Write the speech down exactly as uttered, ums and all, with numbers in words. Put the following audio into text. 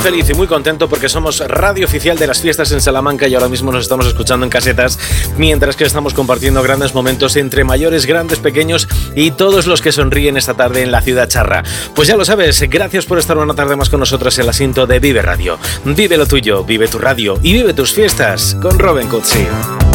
feliz y muy contento porque somos radio oficial de las fiestas en Salamanca y ahora mismo nos estamos escuchando en casetas mientras que estamos compartiendo grandes momentos entre mayores, grandes, pequeños y todos los que sonríen esta tarde en la ciudad charra. Pues ya lo sabes, gracias por estar una tarde más con nosotros en el asiento de Vive Radio. Vive lo tuyo, vive tu radio y vive tus fiestas con Robin Cutsi.